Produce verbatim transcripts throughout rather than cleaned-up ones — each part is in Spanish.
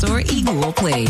Store y Google Play.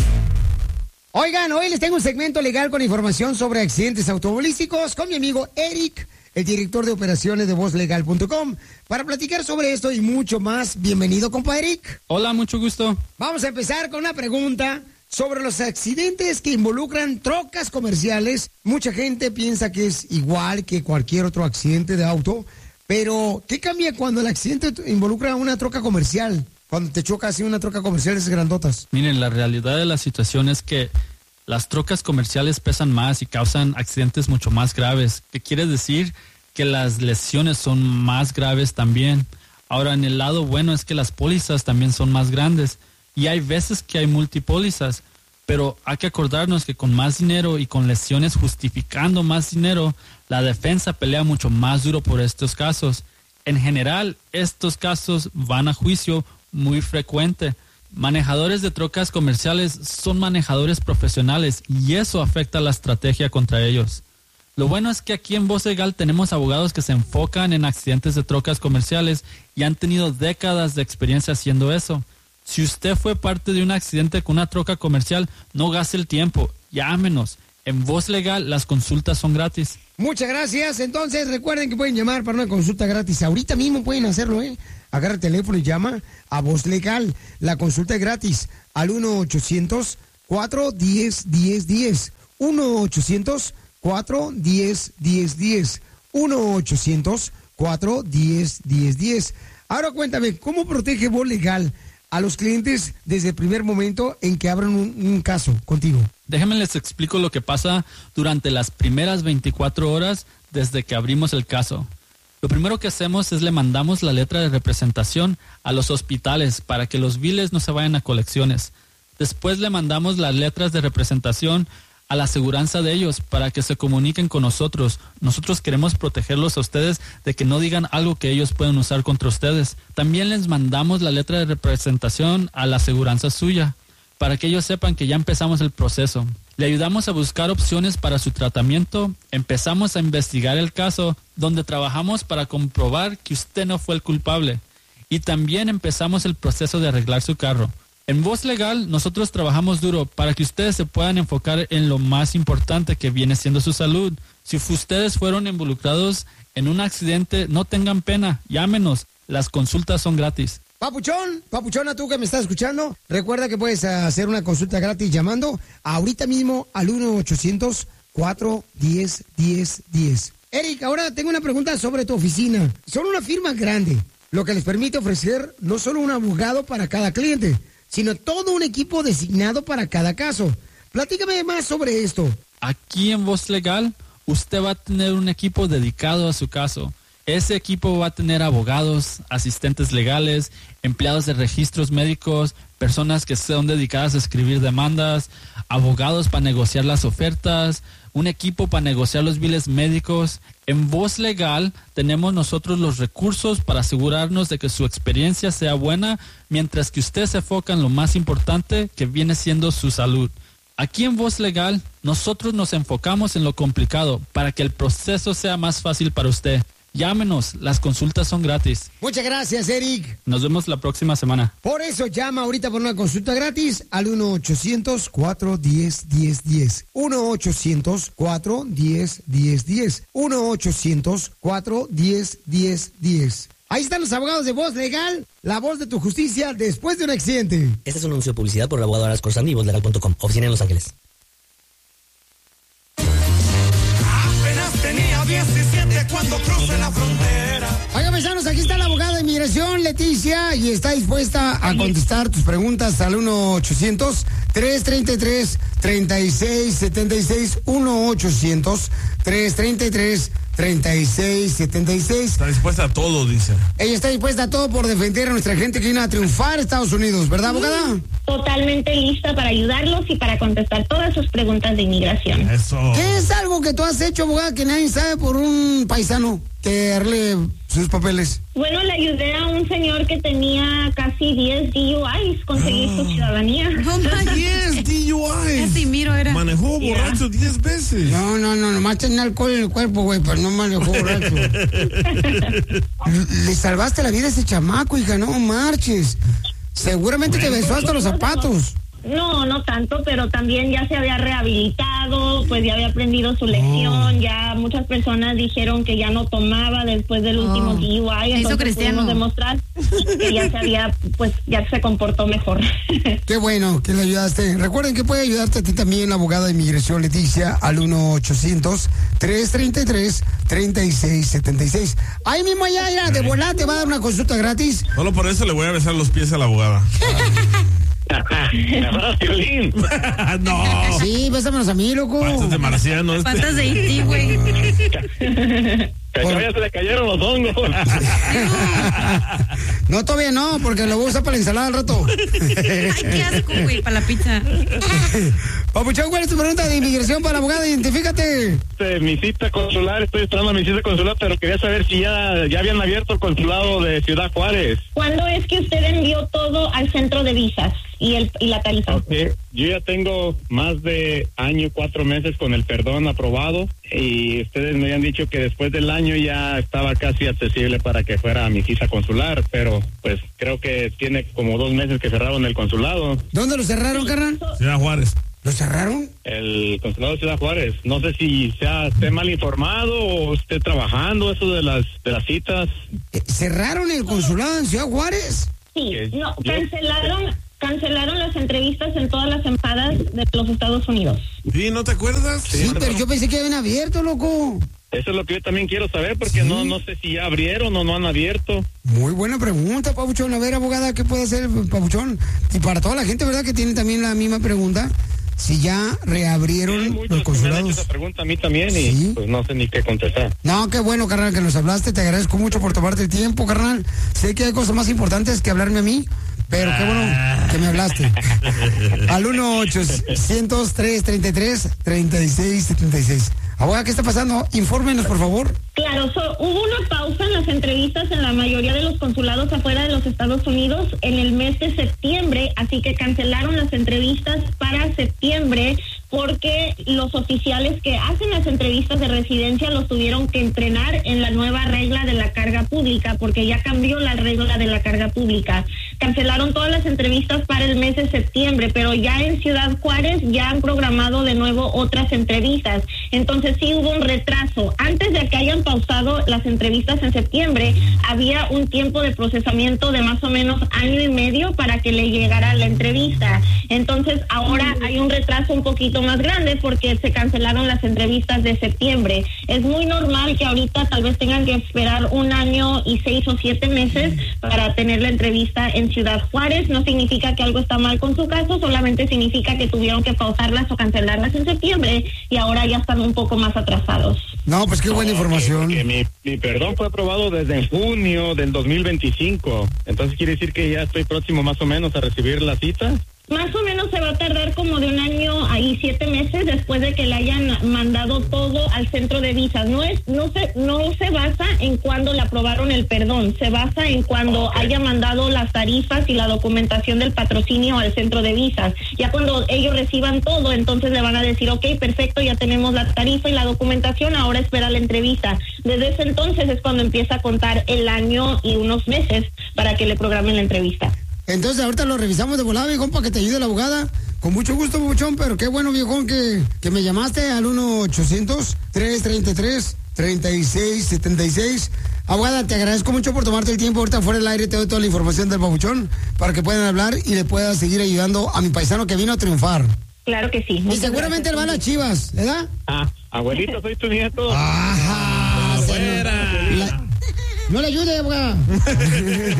Oigan, hoy les tengo un segmento legal con información sobre accidentes automovilísticos con mi amigo Eric, el director de operaciones de voz legal punto com, para platicar sobre esto y mucho más. Bienvenido, compa Eric. Hola, mucho gusto. Vamos a empezar con una pregunta sobre los accidentes que involucran trocas comerciales. Mucha gente piensa que es igual que cualquier otro accidente de auto, pero ¿qué cambia cuando el accidente involucra una troca comercial? Cuando te chocas así una troca comercial, esas grandotas. Miren, la realidad de la situación es que las trocas comerciales pesan más y causan accidentes mucho más graves. ¿Qué quiere decir? Que las lesiones son más graves también. Ahora, en el lado bueno es que las pólizas también son más grandes. Y hay veces que hay multipólizas. Pero hay que acordarnos que con más dinero y con lesiones justificando más dinero, la defensa pelea mucho más duro por estos casos. En general, estos casos van a juicio muy frecuente. Manejadores de trocas comerciales son manejadores profesionales y eso afecta la estrategia contra ellos. Lo bueno es que aquí en Voz Legal tenemos abogados que se enfocan en accidentes de trocas comerciales y han tenido décadas de experiencia haciendo eso. Si usted fue parte de un accidente con una troca comercial, no gaste el tiempo, llámenos. En Voz Legal las consultas son gratis. Muchas gracias. Entonces recuerden que pueden llamar para una consulta gratis. Ahorita mismo pueden hacerlo, ¿eh? Agarra el teléfono y llama a Voz Legal. La consulta es gratis al uno ochocientos, cuatro uno cero, uno cero uno cero. uno ochocientos, cuatro uno cero, uno cero uno cero. uno ochocientos, cuatro uno cero, uno cero uno cero. Ahora cuéntame, ¿cómo protege Voz Legal a los clientes desde el primer momento en que abran un, un caso contigo? Déjenme les explico lo que pasa durante las primeras veinticuatro horas desde que abrimos el caso. Lo primero que hacemos es le mandamos la letra de representación a los hospitales para que los biles no se vayan a colecciones. Después le mandamos las letras de representación a la aseguranza de ellos para que se comuniquen con nosotros. Nosotros queremos protegerlos a ustedes de que no digan algo que ellos pueden usar contra ustedes. También les mandamos la letra de representación a la aseguranza suya para que ellos sepan que ya empezamos el proceso. Le ayudamos a buscar opciones para su tratamiento. Empezamos a investigar el caso, donde trabajamos para comprobar que usted no fue el culpable. Y también empezamos el proceso de arreglar su carro. En Voz Legal, nosotros trabajamos duro para que ustedes se puedan enfocar en lo más importante que viene siendo su salud. Si ustedes fueron involucrados en un accidente, no tengan pena, llámenos. Las consultas son gratis. Papuchón, papuchona, tú que me estás escuchando, recuerda que puedes hacer una consulta gratis llamando ahorita mismo al uno ochocientos, cuatro uno cero, uno cero uno cero. Eric, ahora tengo una pregunta sobre tu oficina. Son una firma grande, lo que les permite ofrecer no solo un abogado para cada cliente, sino todo un equipo designado para cada caso. Platícame más sobre esto. Aquí en Voz Legal, usted va a tener un equipo dedicado a su caso. Ese equipo va a tener abogados, asistentes legales, empleados de registros médicos, personas que son dedicadas a escribir demandas, abogados para negociar las ofertas, un equipo para negociar los biles médicos. En Voz Legal tenemos nosotros los recursos para asegurarnos de que su experiencia sea buena, mientras que usted se enfoca en lo más importante, que viene siendo su salud. Aquí en Voz Legal, nosotros nos enfocamos en lo complicado para que el proceso sea más fácil para usted. Llámenos, las consultas son gratis. Muchas gracias, Eric. Nos vemos la próxima semana. Por eso llama ahorita por una consulta gratis al uno ochocientos, cuatro uno cero, uno cero uno cero. uno ochocientos, cuatro uno cero, uno cero uno cero. uno ochocientos, cuatro uno cero, uno cero uno cero. Ahí están los abogados de Voz Legal, la voz de tu justicia después de un accidente. Este es un anuncio de publicidad por el abogado Aras Corsani y voz legal punto com, oficina en Los Ángeles. Apenas tenía diecisiete cuando crucé la frontera. Oiga, paisanos, aquí está la abogada de inmigración, Leticia, y está dispuesta a contestar tus preguntas al uno ochocientos, tres treinta y tres, treinta y seis setenta y seis. uno ochocientos, tres treinta y tres, treinta y seis setenta y seis. Está dispuesta a todo, dice. Ella está dispuesta a todo por defender a nuestra gente que viene a triunfar a Estados Unidos, ¿verdad, abogada? Totalmente lista para ayudarlos y para contestar todas sus preguntas de inmigración. Eso. ¿Qué es algo que tú has hecho, abogada, que nadie sabe por un paisano que darle sus papeles? Bueno, le ayudé a un señor que tenía casi diez D U Is conseguir su ciudadanía. No, diez D U Is. Ese miro era. Manejó borracho diez veces. No, no, no, nomás tenía alcohol en el cuerpo, güey, pero no manejó borracho. Le salvaste la vida a ese chamaco, hija, no marches. Seguramente te besó hasta los zapatos. No, no tanto, pero también ya se había rehabilitado, pues ya había aprendido su lección, oh. ya muchas personas dijeron que ya no tomaba después del último oh. D U I, entonces pudimos demostrar que ya se había, pues ya se comportó mejor. Qué bueno que le ayudaste. Recuerden que puede ayudarte a ti también la abogada de inmigración Leticia al uno ochocientos, tres treinta y tres, treinta y seis setenta y seis. Ahí mismo allá, ya, de volada te va a dar una consulta gratis. Solo por eso le voy a besar los pies a la abogada. No. Sí, bésamelos a mí, loco. Patas de marciano. Este. Patas de I T, güey. Ya se le cayeron los hongos. No, todavía no, porque lo voy a usar para la ensalada al rato. Ay, qué asco, güey, para la pizza. Papuchón, ¿cuál es tu pregunta de inmigración para la abogada? Identifícate. Este, mi cita consular, estoy esperando mi cita consular, pero quería saber si ya, ya habían abierto el consulado de Ciudad Juárez. ¿Cuándo es que usted envió todo al centro de visas y el y la tarifa? Okay. Yo ya tengo más de año, cuatro meses con el perdón aprobado y ustedes me habían dicho que después del año ya estaba casi accesible para que fuera a mi cita consular, pero pues creo que tiene como dos meses que cerraron el consulado. ¿Dónde lo cerraron, carnal? Ciudad Juárez. ¿Lo cerraron? El consulado de Ciudad Juárez. No sé si sea esté mal informado o esté trabajando eso de las de las citas. ¿Cerraron el consulado en Ciudad Juárez? Sí, no, cancelaron cancelaron las entrevistas en todas las embajadas de los Estados Unidos. ¿Sí? ¿No te acuerdas? Sí, sí, pero yo pensé que habían abierto, loco. Eso es lo que yo también quiero saber, porque ¿sí? no no sé si ya abrieron o no han abierto. Muy buena pregunta, Papuchón. A ver, abogada, ¿qué puede hacer, Papuchón? Y para toda la gente, ¿verdad? Que tiene también la misma pregunta. Si ya reabrieron sí, los consulados. Me han hecho esa pregunta a mí también y ¿sí? Pues no sé ni qué contestar. No, qué bueno, carnal, que nos hablaste. Te agradezco mucho por tomarte el tiempo, carnal. Sé que hay cosas más importantes que hablarme a mí, pero qué bueno que me hablaste. Al uno ochocientos, tres treinta y tres, treinta y seis setenta y seis. Abogada, ¿qué está pasando? Infórmenos, por favor. Claro, so, hubo una pausa en las entrevistas en la mayoría de los consulados afuera de los Estados Unidos en el mes de septiembre, así que cancelaron las entrevistas para septiembre porque los oficiales que hacen las entrevistas de residencia los tuvieron que entrenar en la nueva regla de la carga pública, porque ya cambió la regla de la carga pública. Cancelaron todas las entrevistas para el mes de septiembre, pero ya en Ciudad Juárez ya han programado de nuevo otras entrevistas. Entonces sí hubo un retraso. Antes de que hayan pausado las entrevistas en septiembre, había un tiempo de procesamiento de más o menos año y medio para que le llegara la entrevista. Entonces ahora hay un retraso un poquito más grande porque se cancelaron las entrevistas de septiembre. Es muy normal que ahorita tal vez tengan que esperar un año y seis o siete meses para tener la entrevista en Ciudad Juárez. No significa que algo está mal con su caso, solamente significa que tuvieron que pausarlas o cancelarlas en septiembre y ahora ya están un poco más atrasados. No, pues qué buena no, información. Que, que mi, mi perdón fue aprobado desde junio del dos mil veinticinco. Entonces quiere decir que ya estoy próximo más o menos a recibir la cita. Más o menos se va a tardar como de un año y siete meses después de que le hayan mandado todo al centro de visas. No es, no se, no se basa en cuando le aprobaron el perdón, se basa en cuando okay. haya mandado las tarifas y la documentación del patrocinio al centro de visas. Ya cuando ellos reciban todo, entonces le van a decir, ok, perfecto, ya tenemos la tarifa y la documentación, ahora espera la entrevista. Desde ese entonces es cuando empieza a contar el año y unos meses para que le programen la entrevista. Entonces ahorita lo revisamos de volada, viejón, para que te ayude la abogada. Con mucho gusto, Papuchón, pero qué bueno, viejón, que, que me llamaste al uno ochocientos, tres treinta y tres, treinta y seis setenta y seis. Abogada, te agradezco mucho por tomarte el tiempo. Ahorita fuera del aire te doy toda la información del Papuchón para que puedan hablar y le puedas seguir ayudando a mi paisano que vino a triunfar. Claro que sí. Y seguramente él va a las Chivas, ¿verdad? Ah, abuelito, soy tu nieto. Ajá. Fuera. La, no le ayude, abogada.